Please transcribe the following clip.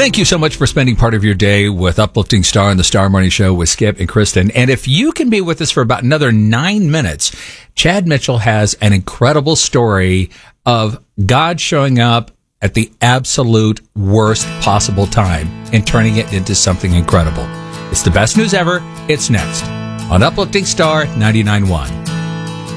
Thank you so much for spending part of your day with Uplifting Star and the Star Morning Show with Skip and Kristen. And if you can be with us for about another 9 minutes, Chad Mitchell has an incredible story of God showing up at the absolute worst possible time and turning it into something incredible. It's the best news ever. It's next on Uplifting Star 99.1.